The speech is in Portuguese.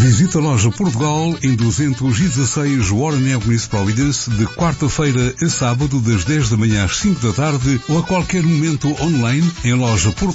Visita a loja Portugal em 216 Warren Avenue, Providence, de quarta-feira a sábado, das 10 da manhã às 5 da tarde, ou a qualquer momento online em lojaportugal.pt.